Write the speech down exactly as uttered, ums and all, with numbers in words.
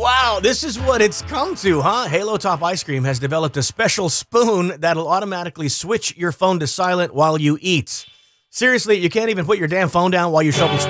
Wow, this is what it's come to, huh? Halo Top Ice Cream has developed a special spoon that'll automatically switch your phone to silent while you eat. Seriously, you can't even put your damn phone down while you're shoveling